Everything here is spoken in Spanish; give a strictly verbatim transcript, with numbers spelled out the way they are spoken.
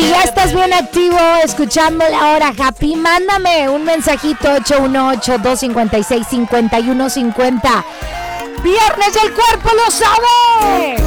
Si ya estás bien activo escuchando la hora happy, mándame un mensajito ocho uno ocho, dos cinco seis, cinco uno cinco cero. Viernes, el cuerpo lo sabe.